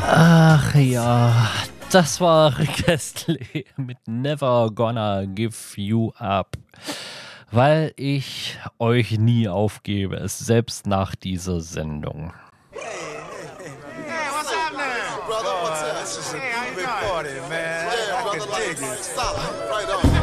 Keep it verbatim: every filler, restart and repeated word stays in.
Ach ja, das war Rick Astley mit Never Gonna Give You Up. Weil ich euch nie aufgebe, selbst nach dieser Sendung. Hey, what's happening? Brother, what's up? This is a big party, man. I can dig it. Solid, right on.